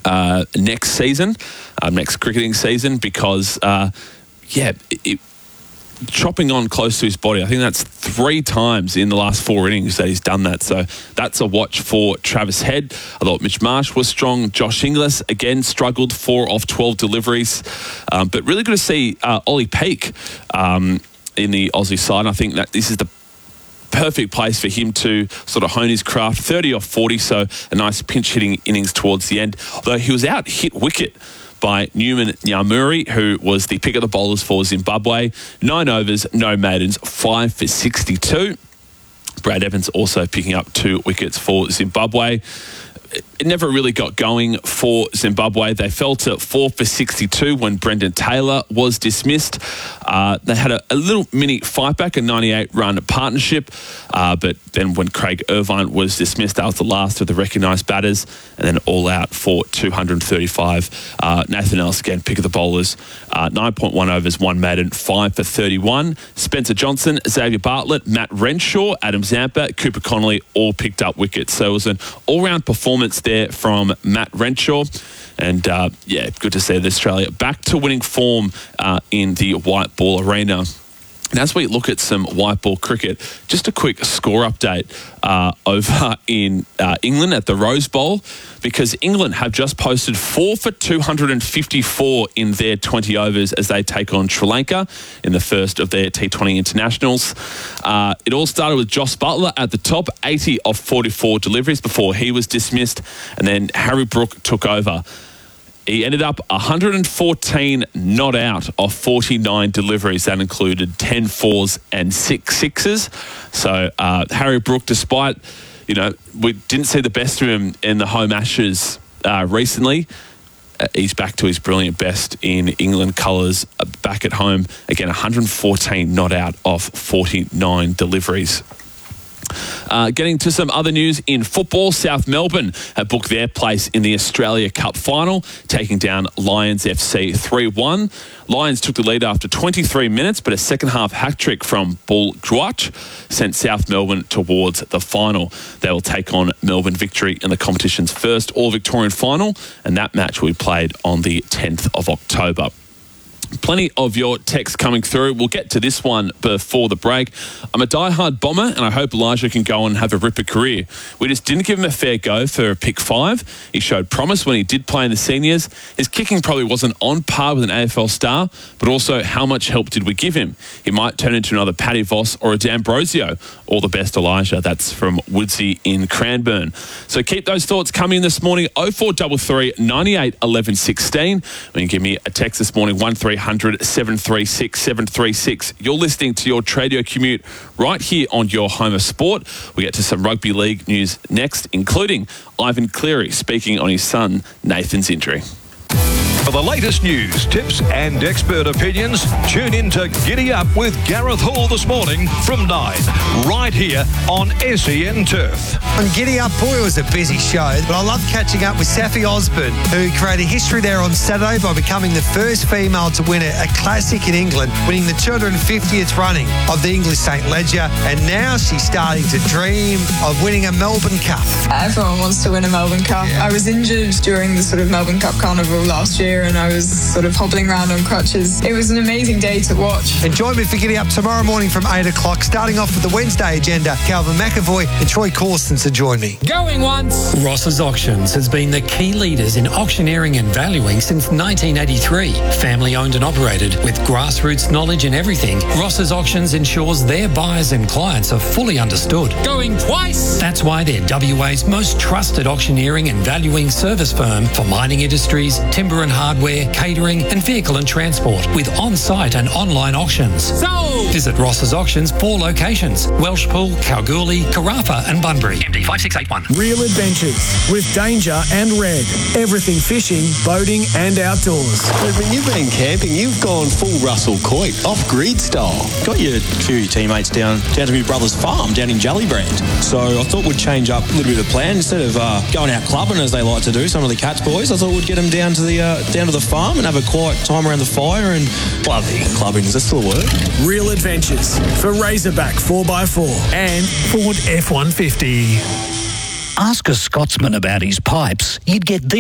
next season, next cricketing season, because, chopping on close to his body. I think that's 3 times in the last 4 innings that he's done that. So that's a watch for Travis Head. I thought Mitch Marsh was strong. Josh Inglis, again, struggled 4 off 12 deliveries. But really good to see Ollie Peake in the Aussie side. I think that this is the perfect place for him to sort of hone his craft. 30 off 40, so a nice pinch-hitting innings towards the end. Although he was out hit wicket by Newman Nyamuri, who was the pick of the bowlers for Zimbabwe. 9 overs, no maidens, 5 for 62. Brad Evans also picking up 2 wickets for Zimbabwe. It never really got going for Zimbabwe. They fell to 4 for 62 when Brendan Taylor was dismissed. They had a little mini fight back, a 98-run partnership. But then when Craig Irvine was dismissed, that was the last of the recognised batters. And then all out for 235. Nathan Ellis, again, pick of the bowlers. 9.1 overs, 1 maiden, 5 for 31. Spencer Johnson, Xavier Bartlett, Matt Renshaw, Adam Zampa, Cooper Connolly all picked up wickets. So it was an all-round performance there from Matt Renshaw. And, good to see that Australia back to winning form in the white ball arena. And as we look at some white ball cricket, just a quick score update over in England at the Rose Bowl, because England have just posted 4 for 254 in their 20 overs as they take on Sri Lanka in the first of their T20 internationals. It all started with Joss Butler at the top, 80 off 44 deliveries before he was dismissed, and then Harry Brook took over. He ended up 114 not out of 49 deliveries. That included 10 4s and 6 6s. So Harry Brook, despite, we didn't see the best of him in the home Ashes recently, he's back to his brilliant best in England colours back at home. Again, 114 not out of 49 deliveries. Getting to some other news in football, South Melbourne have booked their place in the Australia Cup final, taking down Lions FC 3-1. Lions took the lead after 23 minutes, but a second-half hat-trick from Bull Gruach sent South Melbourne towards the final. They will take on Melbourne Victory in the competition's first All-Victorian final, and that match will be played on the 10th of October. Plenty of your texts coming through. We'll get to this one before the break. I'm a diehard Bomber, and I hope Elijah can go and have a ripper career. We just didn't give him a fair go for pick 5. He showed promise when he did play in the seniors. His kicking probably wasn't on par with an AFL star, but also how much help did we give him? He might turn into another Paddy Voss or a D'Ambrosio. All the best, Elijah. That's from Woodsy in Cranbourne. So keep those thoughts coming this morning. 0433 98 11 16. When you give me a text this morning, 1300 736 736. You're listening to your Tradio Commute right here on your home of sport. We get to some rugby league news next, including Ivan Cleary speaking on his son Nathan's injury. For the latest news, tips and expert opinions, tune in to Giddy Up with Gareth Hall this morning from 9, right here on SEN Turf. On Giddy Up, boy, it was a busy show, but I love catching up with Safi Osborne, who created history there on Saturday by becoming the first female to win a classic in England, winning the 250th running of the English St. Leger, and now she's starting to dream of winning a Melbourne Cup. Everyone wants to win a Melbourne Cup. Yeah. I was injured during the sort of Melbourne Cup Carnival last year, and I was sort of hobbling around on crutches. It was an amazing day to watch. And join me for Giddy Up tomorrow morning from 8 o'clock, starting off with the Wednesday agenda. Calvin McAvoy and Troy Corstens to join me. Going once! Ross's Auctions has been the key leaders in auctioneering and valuing since 1983. Family owned and operated with grassroots knowledge in everything, Ross's Auctions ensures their buyers and clients are fully understood. Going twice! That's why they're WA's most trusted auctioneering and valuing service firm for mining industries, timber and hardware, catering and vehicle and transport, with on-site and online auctions. So, visit Ross's Auctions 4 locations: Welshpool, Kalgoorlie, Carafa and Bunbury. MD 5681. Real adventures with Danger and Red. Everything fishing, boating and outdoors. When you've been camping, you've gone full Russell Coit, off-grid style. Got your few of your teammates down to my brother's farm down in Jellybrand. So I thought we'd change up a little bit of plan. Instead of going out clubbing as they like to do, some of the Cats boys, I thought we'd get them down to the farm and have a quiet time around the fire and clubbing. Is that still a word? Real adventures for Razorback 4x4 and Ford F-150. Ask a Scotsman about his pipes, you'd get this.